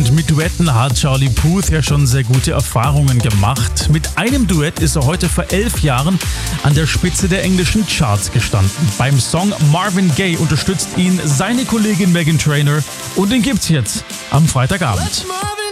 Und mit Duetten hat Charlie Puth ja schon sehr gute Erfahrungen gemacht. Mit einem Duett ist er heute vor 11 Jahren an der Spitze der englischen Charts gestanden. Beim Song Marvin Gaye unterstützt ihn seine Kollegin Meghan Trainor und den gibt's jetzt am Freitagabend.